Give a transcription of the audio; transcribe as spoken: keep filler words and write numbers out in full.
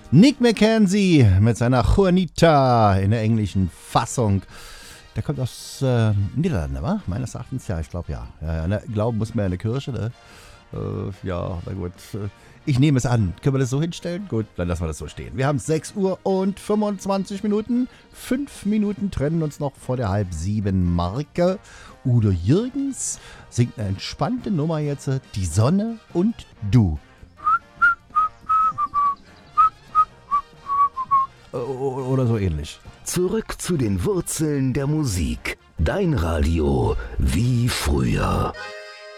Nick McKenzie mit seiner Juanita in der englischen Fassung. Der kommt aus äh, Niederlande, wa? Meines Erachtens, ja, ich glaube ja. ja, ja ne, glauben muss man ja in der Kirche, ne? Äh, ja, na gut. Ich nehme es an. Können wir das so hinstellen? Gut, dann lassen wir das so stehen. Wir haben sechs Uhr und fünfundzwanzig Minuten. Fünf Minuten trennen uns noch vor der halb sieben Marke. Udo Jürgens singt eine entspannte Nummer jetzt. Die Sonne und du. Oder so ähnlich. Zurück zu den Wurzeln der Musik. Dein Radio wie früher.